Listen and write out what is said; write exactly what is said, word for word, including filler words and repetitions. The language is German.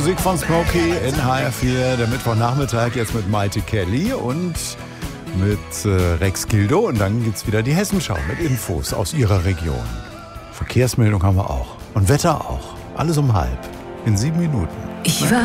Musik von Smokey in H R vier. Der Mittwochnachmittag jetzt mit Maite Kelly und mit äh, Rex Gildo. Und dann gibt's wieder die Hessenschau mit Infos aus ihrer Region. Verkehrsmeldung haben wir auch. Und Wetter auch. Alles um halb. In sieben Minuten. Ich war